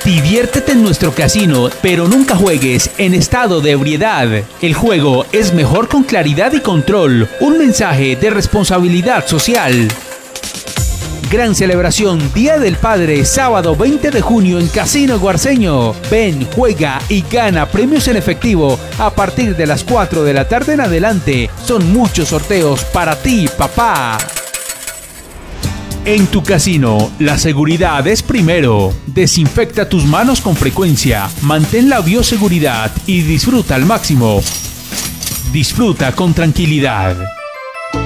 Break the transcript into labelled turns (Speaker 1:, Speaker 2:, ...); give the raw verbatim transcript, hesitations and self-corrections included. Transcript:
Speaker 1: Diviértete en nuestro casino, pero nunca juegues en estado de ebriedad. El juego es mejor con claridad y control. Un mensaje de responsabilidad social. Gran celebración Día del Padre, sábado veinte de junio en Casino Guarceño. Ven, juega y gana premios en efectivo a partir de las cuatro de la tarde en adelante. Son muchos sorteos para ti, papá. En tu casino, la seguridad es primero. Desinfecta tus manos con frecuencia, mantén la bioseguridad y disfruta al máximo. Disfruta con tranquilidad.